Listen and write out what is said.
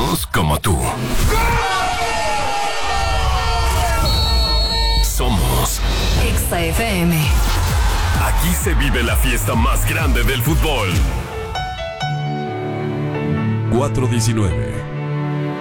Somos como tú. Somos Exa FM. Aquí se vive la fiesta más grande del fútbol. 419